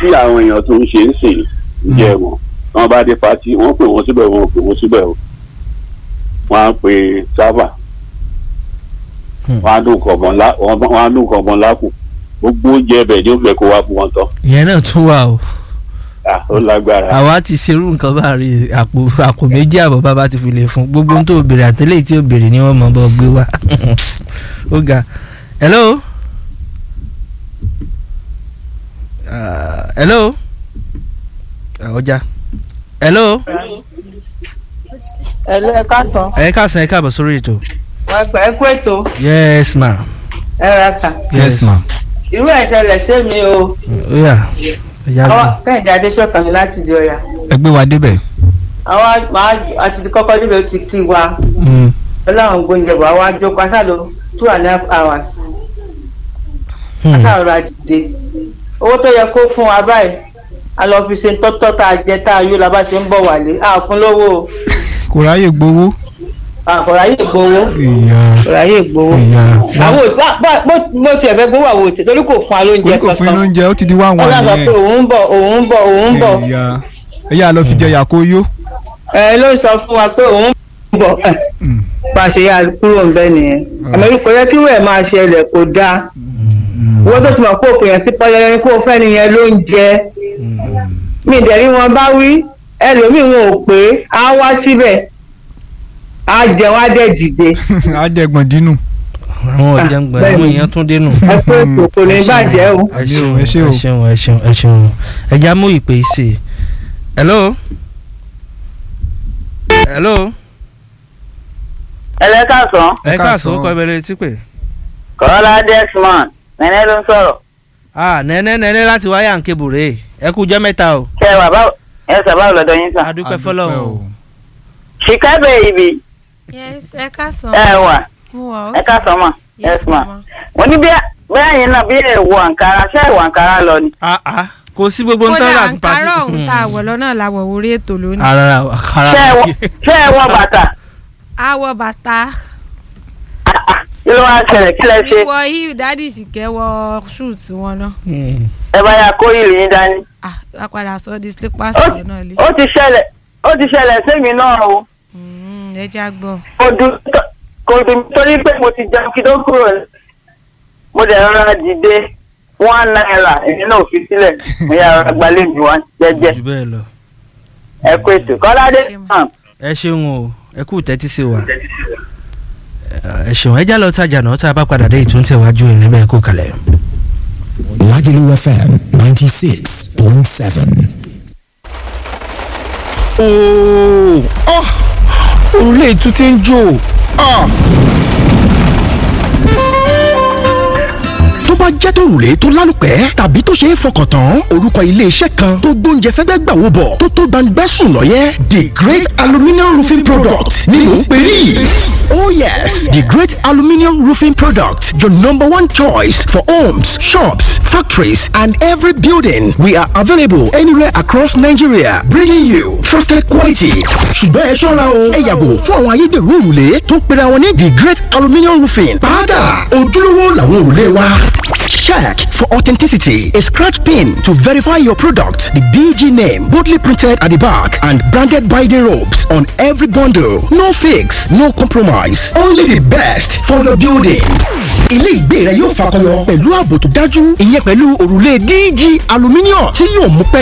tí àwọn èèyàn tó ń ṣe ń sìn jẹ́ wọn bá dé pátì wọ́n pè wọ́n síbẹ̀ wọ́n pè wọ́n síbẹ̀ o wọ́n á pe sábà wọ́n á dún kọ̀ọ̀bọ̀n lápò gbogbo oúnjẹ ẹbẹ̀ ni ó fẹ́ kó wá fún wọn tán. ìyẹn náà tún wà o. ó lágbára. àwa ti ṣerú nǹkan bá rí àpò méjì àbọ̀ bàbá ti fi lè fún gbogbo ohun tó béèrè àtẹlẹ́yìn tí ó béèrè ni wọ́n mọ̀ bọ́ gbé wá. ó ga hello. Hello. Ọjà. Hello. Hello, ẹ káàsán. Ẹ káàsán, ẹ káàbọ̀ sórí ètò. Ẹ kú ètò. Yes ma. Ẹ ra kà. Yes ma. Irú ẹ̀ ṣẹlẹ̀ sí mi o. Ó yá. Àwọn Kẹ́hìndé Adéṣọ́kàn mi láti di Ọ̀yà. Ẹ gbé wa débẹ̀. Àwọn àti kọ́kọ́ débẹ̀ ó ti kí wa. Ọlọ́run gbóúnjẹ bọ̀ àwọn àjọkọ̀ aṣáàlú 2.5 hours. Aṣáàlú àdìde. Owó tó yẹ kó fún wa báyìí a lọ fi ṣe tọ́tọ́ tá a jẹ tá a yó la bá ṣe ń bọ̀ wálé a fún lówó. Kò ráyè gbowó. Kò ráyè gbowó. Kò ráyè gbowó. Àwọn bó tiẹ̀ fẹ́ gbowó àwọn òtí torí kò fún wa lóúnjẹ kankan. Kò fún lóúnjẹ ó ti di wá wọn nìyẹn. Ọlọ́run sọ pé òun ń bọ̀. Ẹ̀yà lọ fi jẹ yàkó yó. Ló sọ fún wa pé òun ń bọ̀. Pàṣẹ yà kúrò ń bẹ́ nìyẹn. Àmọ́ kò yẹ kí wẹ́ẹ̀ máa ṣẹlẹ̀ kò dáa. Wọ́n tó ti mọ̀ pé òkè yẹn sí pọ́yẹ́rẹ́ ní kó fẹ́ nìyẹn ló ń jẹ. Mi ìdẹ̀rí wọn bá wí ẹlòmíì wọn ò pé á wá síbẹ̀ á jẹun á dẹ̀ dìde. Á jẹ gbọ̀ndínù. Àwọn ọ̀jẹ̀ngbọ̀n àwọn èèyàn tún dénú. Ẹ pé kò ní bàjẹ́ o. Ẹ ṣeun. Ẹ já mú ìpè sí. Hello. Ẹ káàsán. Ẹ káàsán kọ́ ìbẹ̀rẹ̀ tí pé. Kọ́lá Desmond nẹ́nẹ́ ló ń sọ̀rọ̀. Nẹ́nẹ́ láti wáyà ń kébùrè ẹ kú jẹ́ mẹ́ta o. Ṣé ẹ sábà lọ́dọ̀ yín sá. Adúpẹ́ fọlọ́run. Ṣìkẹ́bẹ̀ ibi. Yes, ẹ káàsán. Ẹ wà. Ẹ káàsán mà. Yes ma. Mo ní bí ẹ̀yin náà bí ẹ wọ àǹkárá ṣé ẹ wọ àǹkárá lọ ni. Kò sí gbogbo ń tọ́ra àti pàtí. àǹkárá ọ̀hún tá a wọ̀ lọ́nà làwọ̀ orí ètò lónìí. Ṣé ẹ wọ bàtà. A wọ bàtà. Kí ló wá ṣẹlẹ̀ kí lẹ ṣe. ìwọ yìí dádì sì kẹwọ shoot wọn náà. Ẹ bá ya kó ìlú yín dání. A padà sọ di slippers rẹ náà lé. ó ti ṣẹlẹ̀ sẹ́mi náà o. Ẹ já gbọ́. Kò dùn torí pé mo ti jẹun kí tó kúrò ní. Mo dẹ̀ rọra dìde £1 èmi náà fi sílẹ̀ mo yà rọra gbalẹ̀ mi wá jẹ́jẹ́. Ẹ kú ètò Kọ́ládé fan. Ẹ ṣeun o ẹ kú tẹ́tí sí wa. Ẹ ṣeun ẹ já lọ tajà náà tá a bá padà dé ìtúntẹ̀wájú ẹ̀ níbẹ̀ kó kalẹ̀. Lagelu FM 96.7. Òrùlé ìtú ti ń jò. Tó bá jẹ́ tòrùlé tó lálùpẹ́ tàbí tó ṣe é fọkàn tán orúkọ ilé-iṣẹ́ kan tó gbóúnjẹ fẹ́gbẹ́ gbà wò bọ̀ tó gbàǹgbẹ́sùn lọ́yẹ́ The Great Aluminium Roofing Product ni mò ń pè ní. Oh yes, The Great Aluminium Roofing Product, your number one choice for homes, shops, factories, and every building. We are available anywhere across Nigeria, bringing you trusted quality. Ṣùgbọ́n ẹ ṣọ́ra o, ẹ yàgò fún àwọn ayédèrú òrùlé tó ń pera wọn ní The Great Aluminium Roofing. Padà ojúlówó làwọn òrùlé wa. Check for authenticity. A scratch pin to verify your product. The DG name boldly printed at the back and branded by the ropes on every bundle. No fakes, no compromise. Only the best for your building. Ilé ìgbé rẹ yóò fakọyọ pẹ̀lú ààbò tó dájú. Ìyẹn pẹ̀lú òrùlé DG aluminium tí yóò mú pẹ́